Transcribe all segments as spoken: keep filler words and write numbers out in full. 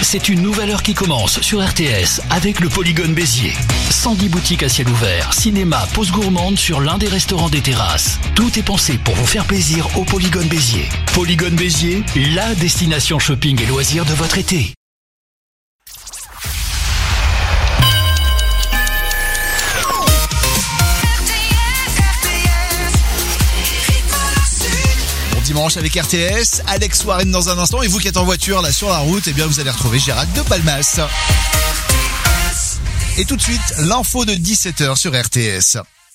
c'est une nouvelle heure qui commence sur R T S avec le Polygone Béziers. cent dix boutiques à ciel ouvert, cinéma, pause gourmande sur l'un des restaurants des terrasses. Tout est pensé pour vous faire plaisir au Polygone Béziers. Polygone Béziers, la destination shopping et loisirs de votre été. Dimanche avec R T S, Alex Warren dans un instant, et vous qui êtes en voiture là sur la route, eh bien vous allez retrouver Gérald de Palmas. Et tout de suite, l'info de dix-sept heures sur R T S.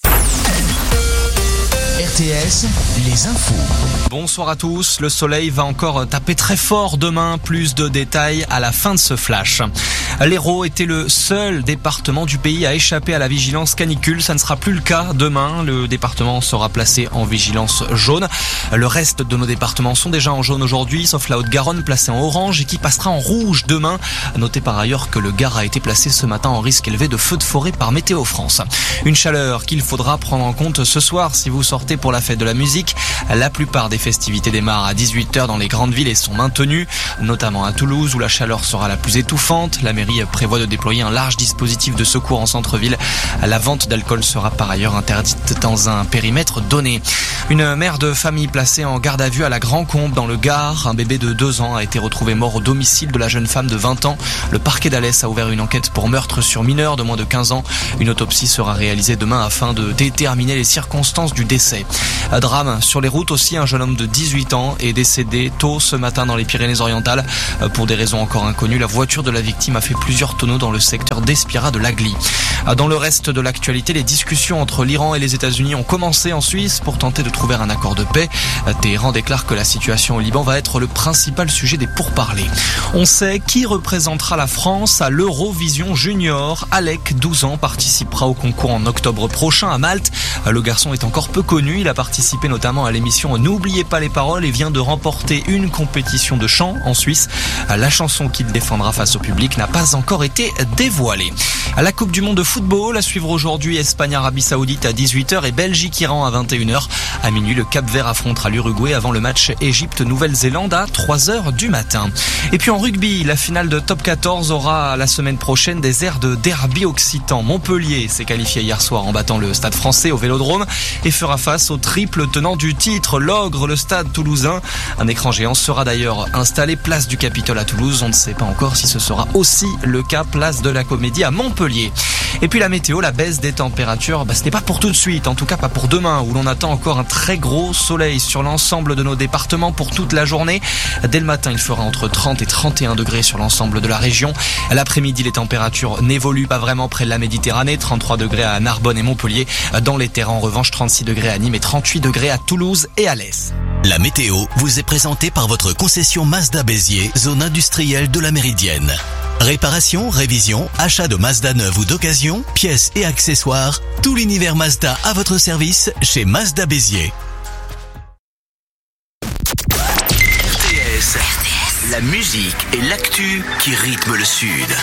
R T S, les infos. Bonsoir à tous, le soleil va encore taper très fort demain, plus de détails à la fin de ce flash. L'Hérault était le seul département du pays à échapper à la vigilance canicule, ça ne sera plus le cas demain, le département sera placé en vigilance jaune. Le reste de nos départements sont déjà en jaune aujourd'hui, sauf la Haute-Garonne placée en orange et qui passera en rouge demain. Notez par ailleurs que le Gard a été placé ce matin en risque élevé de feux de forêt par Météo France. Une chaleur qu'il faudra prendre en compte ce soir si vous sortez pour la fête de la musique. La plupart des festivités démarrent à dix-huit heures dans les grandes villes et sont maintenues, notamment à Toulouse où la chaleur sera la plus étouffante. La mairie prévoit de déployer un large dispositif de secours en centre-ville. La vente d'alcool sera par ailleurs interdite dans un périmètre donné. Une mère de famille placée en garde à vue à la Grand-Combe dans le Gard. Un bébé de deux ans a été retrouvé mort au domicile de la jeune femme de vingt ans. Le parquet d'Alès a ouvert une enquête pour meurtre sur mineur de moins de quinze ans. Une autopsie sera réalisée demain afin de déterminer les circonstances du décès. Drame sur les routes aussi, un jeune homme de dix-huit ans est décédé tôt ce matin dans les Pyrénées-Orientales. Pour des raisons encore inconnues, la voiture de la victime a fait plusieurs tonneaux dans le secteur d'Espira de l'Agly. Dans le reste de l'actualité, les discussions entre l'Iran et les États-Unis ont commencé en Suisse pour tenter de trouver un accord de paix. Téhéran déclare que la situation au Liban va être le principal sujet des pourparlers. On sait qui représentera la France à l'Eurovision Junior. Alec, douze ans, participera au concours en octobre prochain à Malte. Le garçon est encore peu connu, il a participé notamment à l'émission N'oubliez pas les paroles et vient de remporter une compétition de chant en Suisse. La chanson qu'il défendra face au public n'a pas encore été dévoilée. À la Coupe du Monde de football, à suivre aujourd'hui Espagne-Arabie Saoudite à dix-huit heures et Belgique-Iran à vingt et une heures. À minuit, le Cap-Vert affrontera l'Uruguay avant le match Égypte-Nouvelle-Zélande à trois heures du matin. Et puis en rugby, la finale de Top quatorze aura la semaine prochaine des airs de derby occitan. Montpellier s'est qualifié hier soir en battant le Stade français au Vélodrome et fera face au triple tenant du titre, l'Ogre, le Stade toulousain. Un écran géant sera d'ailleurs installé place du Capitole à Toulouse. On ne sait pas encore si ce sera aussi le cas place de la Comédie à Montpellier. Et puis la météo, la baisse des températures, bah, ce n'est pas pour tout de suite, en tout cas pas pour demain, où l'on attend encore un très gros soleil sur l'ensemble de nos départements pour toute la journée. Dès le matin, il fera entre trente et trente et un degrés sur l'ensemble de la région. L'après-midi, les températures n'évoluent pas vraiment près de la Méditerranée, trente-trois degrés à Narbonne et Montpellier. Dans les terrains, en revanche, trente-six degrés à Nîmes et trente-huit degrés à Toulouse et à l'Est. La météo vous est présentée par votre concession Mazda Béziers, zone industrielle de la Méridienne. Réparation, révision, achat de Mazda neuve ou d'occasion, pièces et accessoires, tout l'univers Mazda à votre service chez Mazda Béziers. R T S, la musique et l'actu qui rythment le Sud.